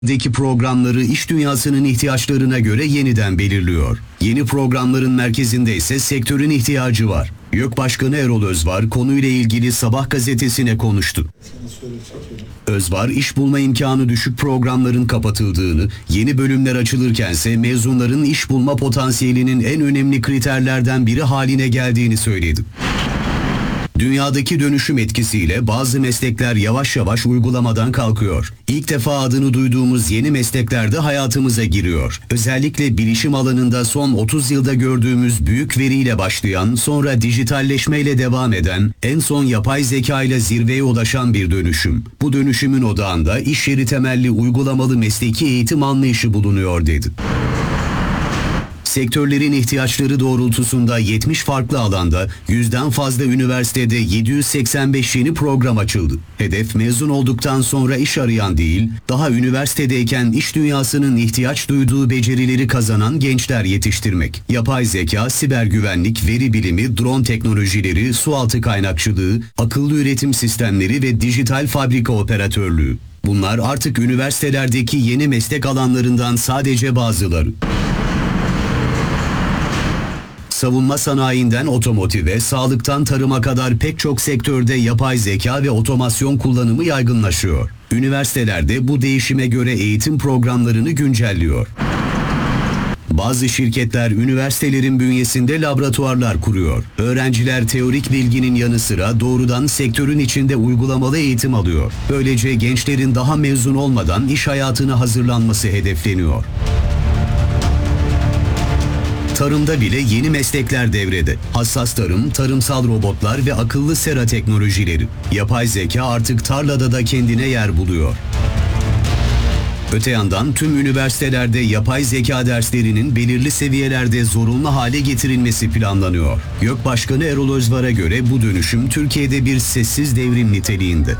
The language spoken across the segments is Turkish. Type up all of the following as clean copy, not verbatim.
deki programları iş dünyasının ihtiyaçlarına göre yeniden belirliyor. Yeni programların merkezinde ise sektörün ihtiyacı var. YÖK Başkanı Erol Özvar konuyla ilgili Sabah gazetesine konuştu. Özvar, iş bulma imkanı düşük programların kapatıldığını, yeni bölümler açılırkense mezunların iş bulma potansiyelinin en önemli kriterlerden biri haline geldiğini söyledi. Dünyadaki dönüşüm etkisiyle bazı meslekler yavaş yavaş uygulamadan kalkıyor. İlk defa adını duyduğumuz yeni meslekler de hayatımıza giriyor. Özellikle bilişim alanında son 30 yılda gördüğümüz büyük veriyle başlayan, sonra dijitalleşmeyle devam eden, en son yapay zeka ile zirveye ulaşan bir dönüşüm. Bu dönüşümün odağında iş yeri temelli uygulamalı mesleki eğitim anlayışı bulunuyor dedi. Sektörlerin ihtiyaçları doğrultusunda 70 farklı alanda 100'den fazla üniversitede 785 yeni program açıldı. Hedef mezun olduktan sonra iş arayan değil, daha üniversitedeyken iş dünyasının ihtiyaç duyduğu becerileri kazanan gençler yetiştirmek. Yapay zeka, siber güvenlik, veri bilimi, drone teknolojileri, sualtı kaynakçılığı, akıllı üretim sistemleri ve dijital fabrika operatörlüğü. Bunlar artık üniversitelerdeki yeni meslek alanlarından sadece bazıları. Savunma sanayinden otomotive, sağlıktan tarıma kadar pek çok sektörde yapay zeka ve otomasyon kullanımı yaygınlaşıyor. Üniversitelerde bu değişime göre eğitim programlarını güncelliyor. Bazı şirketler üniversitelerin bünyesinde laboratuvarlar kuruyor. Öğrenciler teorik bilginin yanı sıra doğrudan sektörün içinde uygulamalı eğitim alıyor. Böylece gençlerin daha mezun olmadan iş hayatına hazırlanması hedefleniyor. Tarımda bile yeni meslekler devrede. Hassas tarım, tarımsal robotlar ve akıllı sera teknolojileri. Yapay zeka artık tarlada da kendine yer buluyor. Öte yandan tüm üniversitelerde yapay zeka derslerinin belirli seviyelerde zorunlu hale getirilmesi planlanıyor. YÖK Başkanı Erol Özvar'a göre bu dönüşüm Türkiye'de bir sessiz devrim niteliğinde.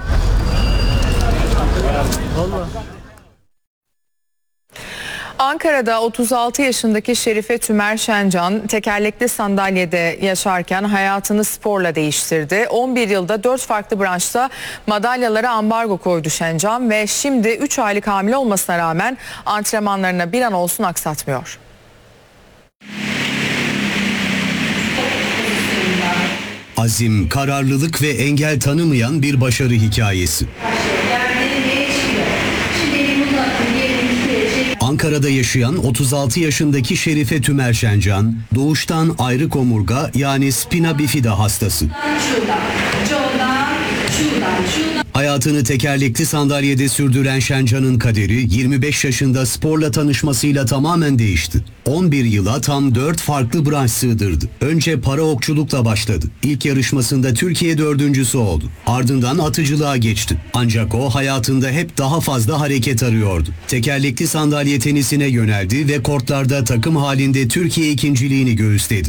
Ankara'da 36 yaşındaki Şerife Tümer Şencan tekerlekli sandalyede yaşarken hayatını sporla değiştirdi. 11 yılda 4 farklı branşta madalyalara ambargo koydu Şencan ve şimdi 3 aylık hamile olmasına rağmen antrenmanlarına bir an olsun aksatmıyor. Azim, kararlılık ve engel tanımayan bir başarı hikayesi. Ankara'da yaşayan 36 yaşındaki Şerife Tümer Şencan, doğuştan ayrık omurga yani spina bifida hastası. Hayatını tekerlekli sandalyede sürdüren Şencan'ın kaderi 25 yaşında sporla tanışmasıyla tamamen değişti. 11 yıla tam 4 farklı branş sığdırdı. Önce para okçulukla başladı. İlk yarışmasında Türkiye 4.'sü oldu. Ardından atıcılığa geçti. Ancak o hayatında hep daha fazla hareket arıyordu. Tekerlekli sandalye tenisine yöneldi ve kortlarda takım halinde Türkiye ikinciliğini göğüsledi.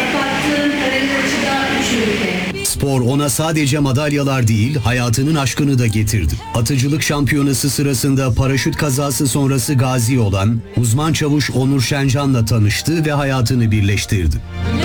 Spor ona sadece madalyalar değil, hayatının aşkını da getirdi. Atıcılık şampiyonası sırasında paraşüt kazası sonrası gazi olan uzman çavuş Onur Şencan'la tanıştı ve hayatını birleştirdi.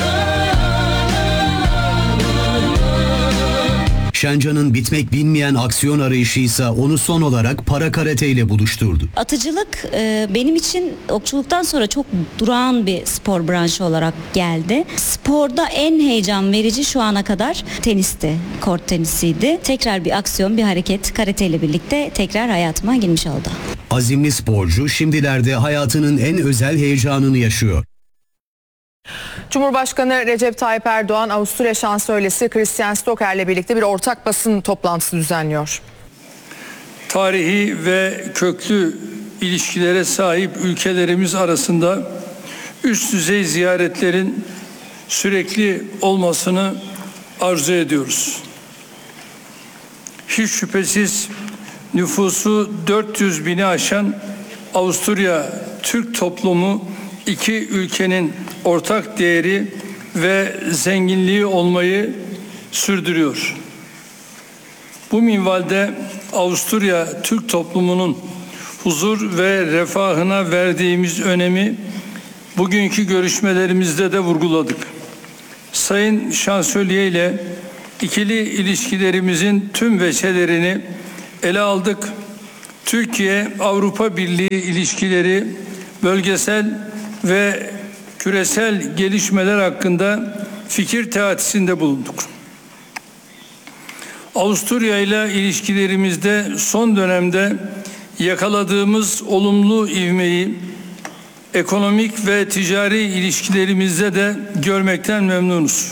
Şencan'ın bitmek bilmeyen aksiyon arayışıysa onu son olarak para karate ile buluşturdu. Atıcılık benim için okçuluktan sonra çok durağan bir spor branşı olarak geldi. Sporda en heyecan verici şu ana kadar tenisti, kort tenisiydi. Tekrar bir aksiyon, bir hareket karate ile birlikte tekrar hayatıma girmiş oldu. Azimli sporcu şimdilerde hayatının en özel heyecanını yaşıyor. Cumhurbaşkanı Recep Tayyip Erdoğan, Avusturya Şansölyesi Christian Stocker'le birlikte bir ortak basın toplantısı düzenliyor. Tarihi ve köklü ilişkilere sahip ülkelerimiz arasında üst düzey ziyaretlerin sürekli olmasını arzu ediyoruz. Hiç şüphesiz nüfusu 400 bini aşan Avusturya Türk toplumu iki ülkenin ortak değeri ve zenginliği olmayı sürdürüyor. Bu minvalde Avusturya Türk toplumunun huzur ve refahına verdiğimiz önemi bugünkü görüşmelerimizde de vurguladık. Sayın Şansölye ile ikili ilişkilerimizin tüm veçelerini ele aldık. Türkiye-Avrupa Birliği ilişkileri, bölgesel ve küresel gelişmeler hakkında fikir teatisinde bulunduk. Avusturya ile ilişkilerimizde son dönemde yakaladığımız olumlu ivmeyi ekonomik ve ticari ilişkilerimizde de görmekten memnunuz.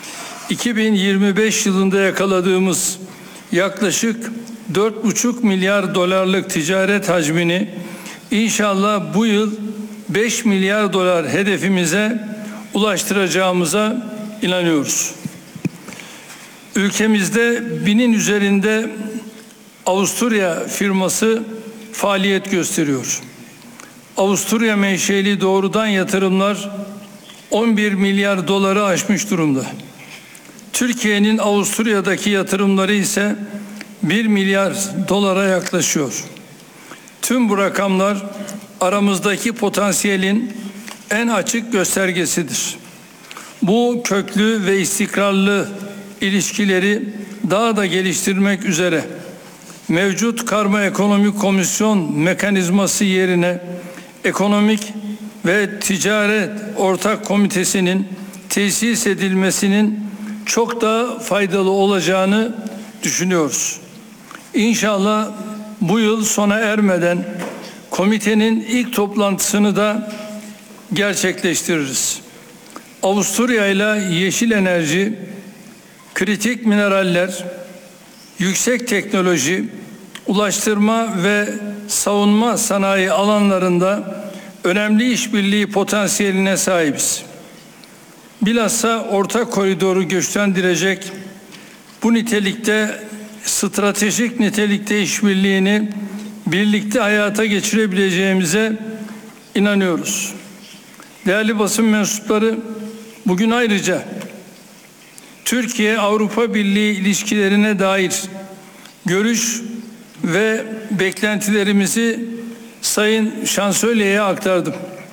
2025 yılında yakaladığımız yaklaşık 4,5 milyar dolarlık ticaret hacmini inşallah bu yıl 5 milyar dolar hedefimize ulaştıracağımıza inanıyoruz. Ülkemizde 1000'in üzerinde Avusturya firması faaliyet gösteriyor. Avusturya menşeli doğrudan yatırımlar 11 milyar doları aşmış durumda. Türkiye'nin Avusturya'daki yatırımları ise 1 milyar dolara yaklaşıyor. Tüm bu rakamlar aramızdaki potansiyelin en açık göstergesidir. Bu köklü ve istikrarlı ilişkileri daha da geliştirmek üzere mevcut Karma Ekonomik Komisyon mekanizması yerine Ekonomik ve Ticaret Ortak Komitesi'nin tesis edilmesinin çok daha faydalı olacağını düşünüyoruz. İnşallah bu yıl sona ermeden komitenin ilk toplantısını da gerçekleştiririz. Avusturya ile yeşil enerji, kritik mineraller, yüksek teknoloji, ulaştırma ve savunma sanayi alanlarında önemli işbirliği potansiyeline sahibiz. Bilhassa orta koridoru güçlendirecek bu nitelikte stratejik nitelikte işbirliğini birlikte hayata geçirebileceğimize inanıyoruz. Değerli basın mensupları, bugün ayrıca Türkiye-Avrupa Birliği ilişkilerine dair görüş ve beklentilerimizi Sayın Şansölye'ye aktardım.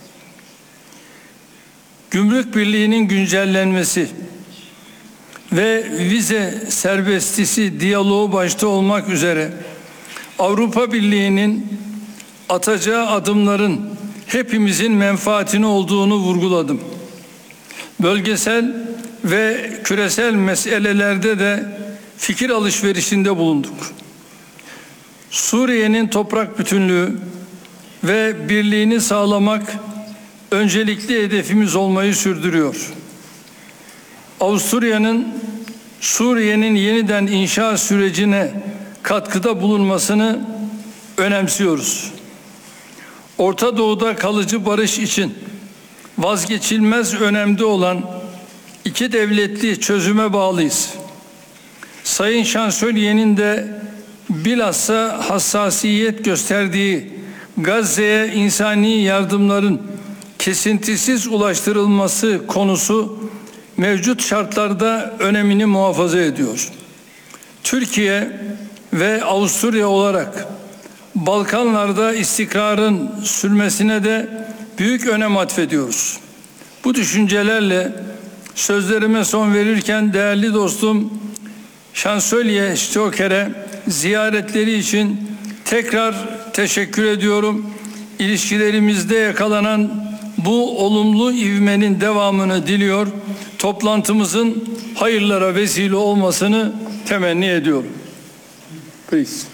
Gümrük Birliği'nin güncellenmesi ve vize serbestisi diyaloğu başta olmak üzere Avrupa Birliği'nin atacağı adımların hepimizin menfaatine olduğunu vurguladım. Bölgesel ve küresel meselelerde de fikir alışverişinde bulunduk. Suriye'nin toprak bütünlüğü ve birliğini sağlamak öncelikli hedefimiz olmayı sürdürüyor. Avusturya'nın Suriye'nin yeniden inşa sürecine katkıda bulunmasını önemsiyoruz. Orta Doğu'da kalıcı barış için vazgeçilmez önemde olan iki devletli çözüme bağlıyız. Sayın Şansölye'nin de bilhassa hassasiyet gösterdiği Gazze'ye insani yardımların kesintisiz ulaştırılması konusu mevcut şartlarda önemini muhafaza ediyor. Türkiye ve Avusturya olarak Balkanlarda istikrarın sürmesine de büyük önem atfediyoruz. Bu düşüncelerle sözlerime son verirken değerli dostum Şansölye Stoker'e ziyaretleri için tekrar teşekkür ediyorum. İlişkilerimizde yakalanan bu olumlu ivmenin devamını diliyor. Toplantımızın hayırlara vesile olmasını temenni ediyorum. Please.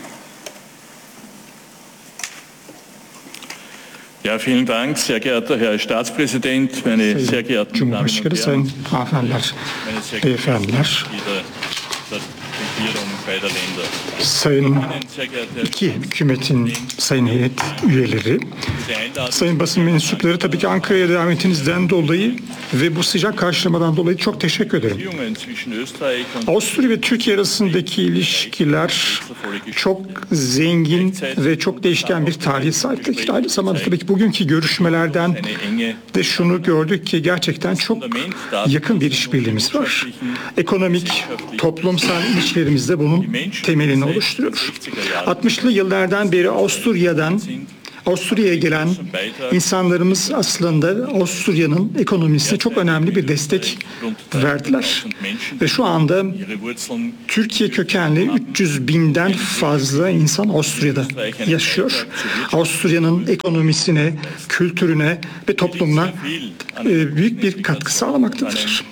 Ja, vielen Dank, sehr geehrter Herr Staatspräsident, meine sehr geehrten Damen und Cumhurbaşkanı, Herren, Sayın hanımefendiler, meine sehr geehrten beyefendiler, Mitglieder der Regierung beider Länder. sayın Ihnen, sehr geehrter Herr iki hükümetin sayın heyet üyeleri, sayın basın mensupları, tabii ki Ankara'ya davetinizden dolayı ve bu sıcak karşılamadan dolayı çok teşekkür ederim. Beziehungen zwischen Österreich und Avusturya ve Türkiye arasındaki ilişkiler çok zengin ve çok değişken bir tarihe sahip. Aynı zamanda tabii ki bugünkü görüşmelerden eine enge de şunu gördük ki gerçekten çok yakın bir işbirliğimiz var. Ekonomik, toplumsal ilişkilerimizde bunun temelini oluşturuyor. 60'lı yıllardan beri Avusturya'dan Avusturya'ya gelen insanlarımız aslında Avusturya'nın ekonomisine çok önemli bir destek verdiler. Ve şu anda Türkiye kökenli 300 binden fazla insan Avusturya'da yaşıyor. Avusturya'nın ekonomisine, kültürüne ve toplumuna büyük bir katkı sağlamaktadır.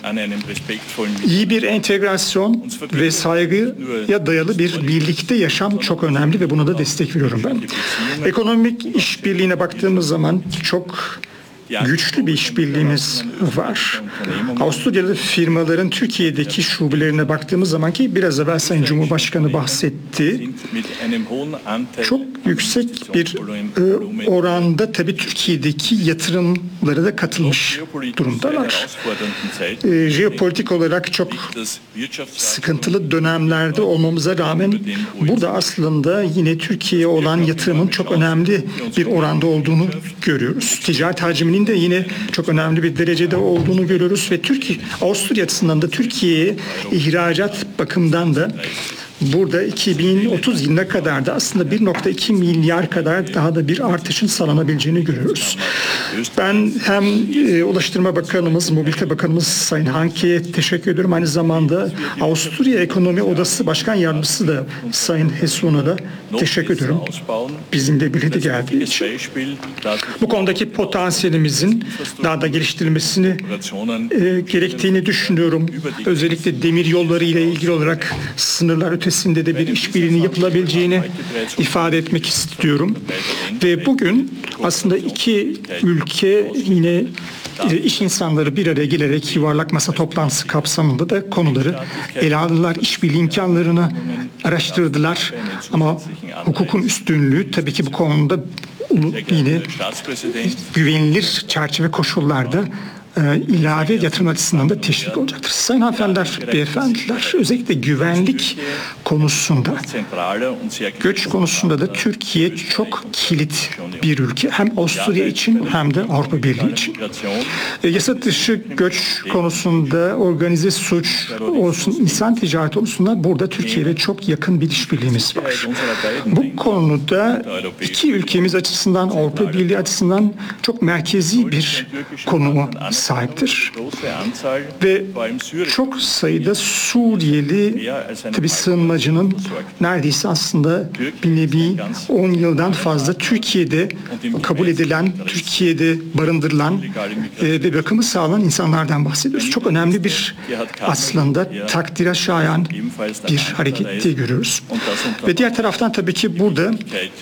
İyi bir entegrasyon ve saygıya dayalı bir birlikte yaşam çok önemli ve buna da destek veriyorum ben. Ekonomik işbirliğine baktığımız zaman çok güçlü bir işbirliğimiz var. Avusturyalı firmaların Türkiye'deki şubelerine baktığımız zaman ki biraz evvel Sayın Cumhurbaşkanı bahsetti. Çok yüksek bir oranda tabii Türkiye'deki yatırımlara da katılmış durumdalar. Jeopolitik olarak çok sıkıntılı dönemlerde olmamıza rağmen burada aslında yine Türkiye'ye olan yatırımın çok önemli bir oranda olduğunu görüyoruz. Ticaret hacminin de yine çok önemli bir derecede olduğunu görüyoruz ve Avusturya açısından da Türkiye'ye ihracat bakımından da burada 2030 yılına kadar da aslında 1,2 milyar kadar daha da bir artışın sağlanabileceğini görüyoruz. Ben hem Ulaştırma Bakanımız, Mobilite Bakanımız Sayın Hanke'ye teşekkür ediyorum. Aynı zamanda Avusturya Ekonomi Odası Başkan Yardımcısı da Sayın Hessun'a da teşekkür ediyorum. Bizimle birlikte geldiği için. Bu konudaki potansiyelimizin daha da geliştirilmesini gerektiğini düşünüyorum. Özellikle demir yolları ile ilgili olarak sınırlar ötesinde de bir işbirliğinin yapılabileceğini ifade etmek istiyorum. Ve bugün aslında iki ülke yine iş insanları bir araya gelerek yuvarlak masa toplantısı kapsamında da konuları ele aldılar. İşbirliği imkanlarını araştırdılar. Ama hukukun üstünlüğü tabii ki bu konuda yine güvenilir çerçeve koşullarda ilave yatırım açısından da teşvik olacaktır. Sayın hanımefendiler, beyefendiler, özellikle güvenlik konusunda, göç konusunda da Türkiye çok kilit bir ülke. Hem Avusturya için hem de Avrupa Birliği için. Yasa dışı göç konusunda organize suç olsun, insan ticareti konusunda burada Türkiye ile çok yakın bir işbirliğimiz var. Bu konuda iki ülkemiz açısından, Avrupa Birliği açısından çok merkezi bir konumu sahiptir. Ve çok sayıda Suriyeli tabii sığınmacının neredeyse aslında bir nevi 10 yıldan fazla Türkiye'de kabul edilen, Türkiye'de barındırılan ve bakımı sağlanan insanlardan bahsediyoruz. Çok önemli bir aslında takdire şayan bir hareket diye görüyoruz. Ve diğer taraftan tabii ki burada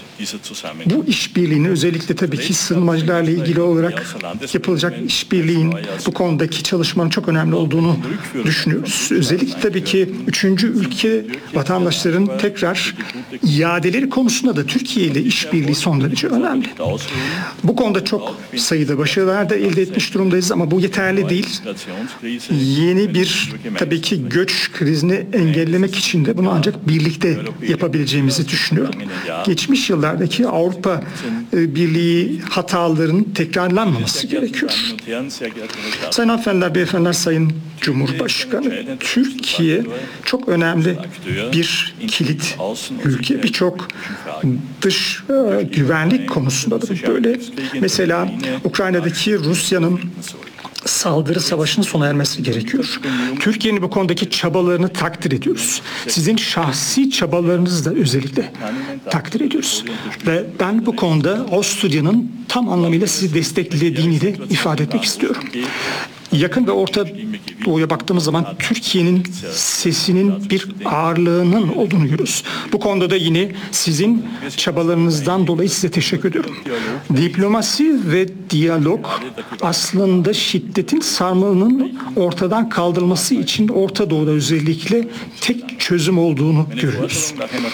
bu işbirliğini özellikle tabii ki sığınmacılarla ilgili olarak yapılacak işbirliğin bu konudaki çalışmanın çok önemli olduğunu düşünüyoruz. Özellikle tabii ki üçüncü ülke vatandaşların tekrar iadeleri konusunda da Türkiye ile işbirliği son derece önemli. Bu konuda çok sayıda başarılar da elde etmiş durumdayız ama bu yeterli değil. Yeni bir tabii ki göç krizini engellemek için de bunu ancak birlikte yapabileceğimizi düşünüyorum. Geçmiş yıllardaki Avrupa Birliği hatalarının tekrarlanmaması gerekiyor. Sayın hanımefendiler, beyefendiler, Sayın Cumhurbaşkanı, Türkiye çok önemli bir kilit ülke. Birçok dış güvenlik konusunda da böyle. Mesela Ukrayna'daki Rusya'nın saldırı savaşının sona ermesi gerekiyor. Türkiye'nin bu konudaki çabalarını takdir ediyoruz. Sizin şahsi çabalarınızı da özellikle takdir ediyoruz. Ve ben bu konuda Avusturya'nın tam anlamıyla sizi desteklediğini de ifade etmek istiyorum. Yakın ve Orta Doğu'ya baktığımız zaman Türkiye'nin sesinin bir ağırlığının olduğunu görüyoruz. Bu konuda da yine sizin çabalarınızdan dolayı size teşekkür ediyorum. Diplomasi ve diyalog aslında şiddetin sarmalının ortadan kaldırılması için Orta Doğu'da özellikle tek çözüm olduğunu görüyoruz.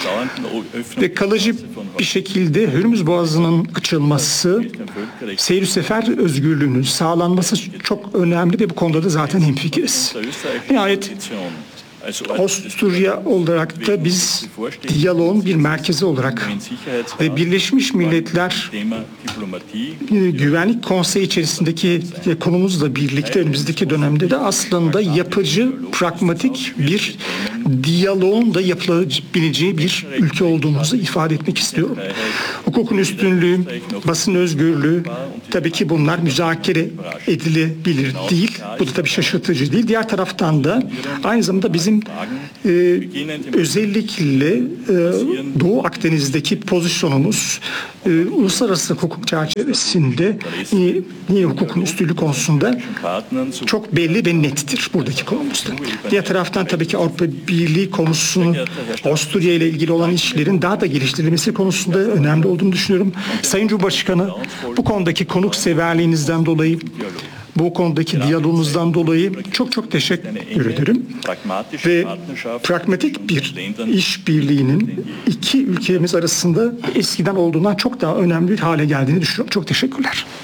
Ve kalıcı bir şekilde Hürmüz Boğazı'nın açılması, seyir sefer özgürlüğünün sağlanması çok önemli ve bu konuda da zaten hemfikiriz. Nihayet Avusturya olarak da biz diyaloğun bir merkezi olarak ve Birleşmiş Milletler Güvenlik Konseyi içerisindeki konumuzla birlikte önümüzdeki dönemde de aslında yapıcı, pragmatik bir diyaloğun da yapılabileceği bir ülke olduğumuzu ifade etmek istiyorum. Hukukun üstünlüğü, basın özgürlüğü, tabii ki bunlar müzakere edilebilir değil. Bu da tabii şaşırtıcı değil. Diğer taraftan da aynı zamanda bizim özellikle Doğu Akdeniz'deki pozisyonumuz uluslararası hukuk çerçevesinde yine hukukun üstünlüğü konusunda çok belli ve nettir buradaki konumuzda. Diğer taraftan tabii ki Avrupa Birliği konusunu, Avusturya ile ilgili olan işlerin daha da geliştirilmesi konusunda önemli olduğunu düşünüyorum. Sayın Cumhurbaşkanı, bu konudaki konukseverliğinizden dolayı, bu konudaki diyaloğunuzdan dolayı çok teşekkür ederim. Ve pragmatik bir işbirliğinin iki ülkemiz arasında eskiden olduğundan çok daha önemli bir hale geldiğini düşünüyorum. Çok teşekkürler.